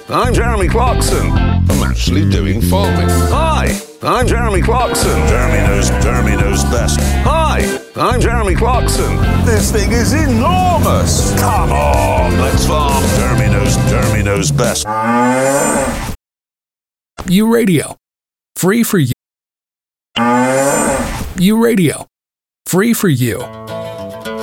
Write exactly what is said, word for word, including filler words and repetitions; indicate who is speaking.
Speaker 1: I'm Jeremy Clarkson.
Speaker 2: I'm actually doing farming.
Speaker 1: Hi, I'm Jeremy Clarkson.
Speaker 3: Jeremy knows, Jeremy knows best.
Speaker 1: Hi, I'm Jeremy Clarkson.
Speaker 3: This thing is enormous. Come on, let's farm. Jeremy knows, Jeremy knows best.
Speaker 4: U Radio. Free for you. U Radio. Free for you.